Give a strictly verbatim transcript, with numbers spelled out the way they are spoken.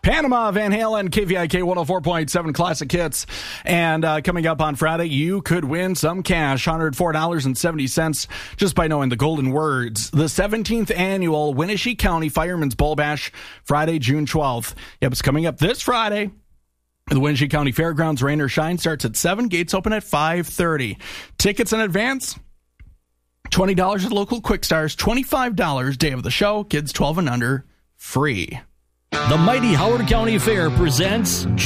Panama, Van Halen, K V I K one oh four point seven Classic Hits. And uh, coming up on Friday, you could win some cash, one hundred four dollars and seventy cents, just by knowing the golden words. The seventeenth annual Winnebago County Fireman's Bowl Bash, Friday, June twelfth. Yep, it's coming up this Friday. The Winnebago County Fairgrounds Rain or Shine starts at seven. Gates open at five thirty. Tickets in advance, twenty dollars at local Quick Stars, twenty-five dollars day of the show. Kids twelve and under, free. The mighty Howard County Fair presents